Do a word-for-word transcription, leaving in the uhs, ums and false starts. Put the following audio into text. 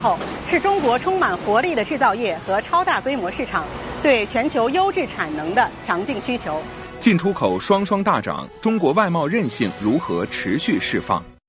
后是中国充满活力的制造业和超大规模市场对全球优质产能的强劲需求。 进出口双双大涨，中国外贸韧性如何持续释放？